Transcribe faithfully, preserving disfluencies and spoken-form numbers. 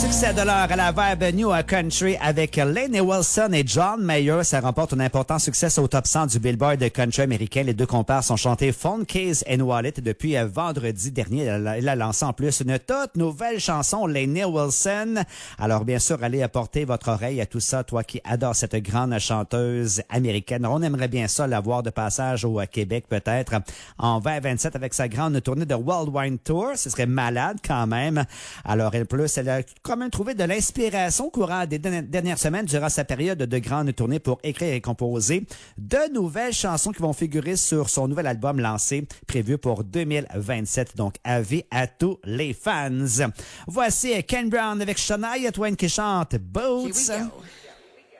Succès de l'heure à la vibe New Country avec Lainey Wilson et John Mayer. Ça remporte un important succès au top cent du Billboard de country américain. Les deux compères sont chantés Phone Case and Wallet depuis vendredi dernier. Elle a lancé en plus une toute nouvelle chanson, Lainey Wilson. Alors bien sûr, allez apporter votre oreille à tout ça, toi qui adore cette grande chanteuse américaine. On aimerait bien ça la voir de passage au Québec peut-être en vingt vingt-sept avec sa grande tournée de Worldwide Tour. Ce serait malade quand même. Alors elle plus, elle a quand même trouvé de l'inspiration courant des dernières semaines durant sa période de grande tournée pour écrire et composer de nouvelles chansons qui vont figurer sur son nouvel album lancé, prévu pour deux mille vingt-sept. Donc, avis à tous les fans. Voici Ken Brown avec Shania Twain qui chante Boots. Here we go.